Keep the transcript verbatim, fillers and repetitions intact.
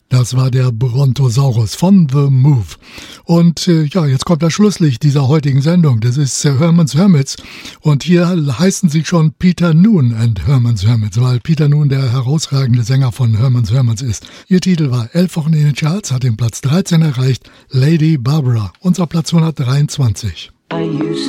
Das war der Brontosaurus von The Move. Und äh, ja, jetzt kommt das Schlusslicht dieser heutigen Sendung. Das ist äh, Herman's Hermits. Und hier heißen sie schon Peter Noone and Herman's Hermits, weil Peter Noone der herausragende Sänger von Herman's Hermits ist. Ihr Titel war elf Wochen in den Charts, hat den Platz dreizehn erreicht, Lady Barbara. Unser Platz hundertdreiundzwanzig.